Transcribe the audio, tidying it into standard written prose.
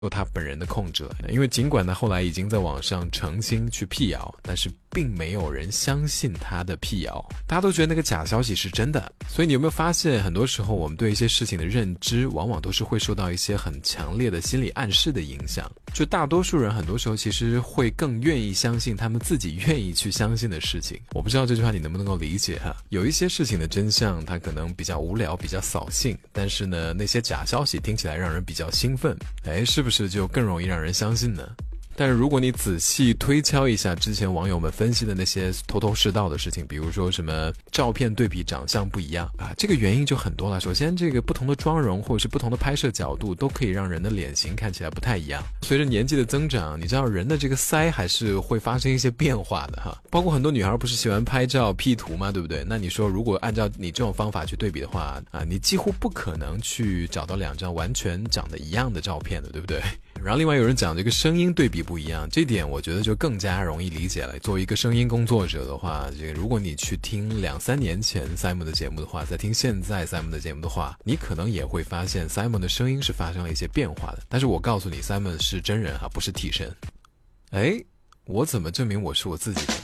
受他本人的控制了。因为尽管他后来已经在网上澄清去辟谣，但是并没有人相信他的辟谣，大家都觉得那个假消息是真的。所以你有没有发现，很多时候我们对一些事情的认知往往都是会受到一些很强烈的心理暗示的影响，就大多数人很多时候其实会更愿意相信他们自己愿意去相信的事情。我不知道这句话你能不能够理解哈？有一些事情的真相它可能比较无聊，比较扫兴，但是呢那些假消息听起来让人比较兴奋，是不是就更容易让人相信呢？但是如果你仔细推敲一下之前网友们分析的那些头头是道的事情，比如说什么照片对比长相不一样啊，这个原因就很多了。首先这个不同的妆容或者是不同的拍摄角度都可以让人的脸型看起来不太一样。随着年纪的增长，你知道人的这个腮还是会发生一些变化的哈。包括很多女孩不是喜欢拍照 P 图吗，对不对？那你说如果按照你这种方法去对比的话啊，你几乎不可能去找到2张完全长得一样的照片的，对不对？然后另外有人讲这个声音对比不一样，这点我觉得就更加容易理解了。作为一个声音工作者的话，这个如果你去听2-3年前 Simon 的节目的话，再听现在 Simon 的节目的话，你可能也会发现 Simon 的声音是发生了一些变化的。但是我告诉你 Simon 是真人不是替身。我怎么证明我是我自己的？